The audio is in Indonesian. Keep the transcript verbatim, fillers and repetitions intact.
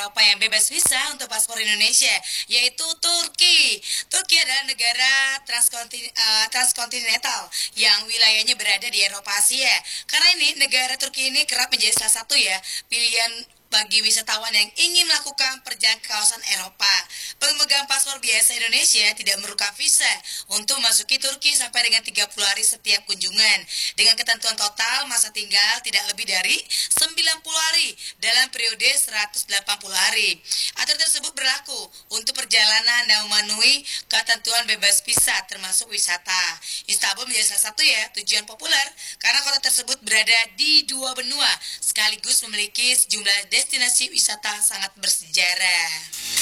Eropa yang bebas visa untuk paspor Indonesia, yaitu Turki. Turki adalah negara transkontin, uh, transkontinental yang wilayahnya berada di Eropa Asia. Karena ini negara Turki ini kerap menjadi salah satu ya pilihan bagi wisatawan yang ingin melakukan perjalanan ke kawasan Eropa. Pemegang paspor biasa Indonesia tidak memerlukan visa untuk memasuki Turki sampai dengan tiga puluh hari setiap kunjungan. Dengan ketentuan total masa tinggal tidak lebih dari sembilan puluh hari dalam periode seratus delapan puluh hari. Aturan tersebut berlaku untuk perjalanan dan memenuhi ketentuan bebas visa termasuk wisata. Istanbul menjadi salah satu ya tujuan populer karena kota tersebut berada di dua benua sekaligus memiliki sejumlah destinasi wisata sangat bersejarah.